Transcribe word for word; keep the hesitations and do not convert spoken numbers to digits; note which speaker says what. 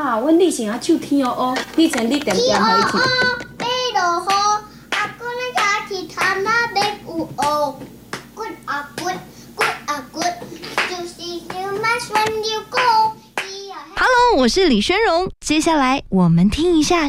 Speaker 1: 啊，阮你成啊手天哦哦，你成你点点好一起。
Speaker 2: 飞落雨，阿公那家去谈那的有哦，good 啊 good，good 啊 good，就是 you must when you go。Hello，
Speaker 3: 我是李宣荣，接下来我们听一下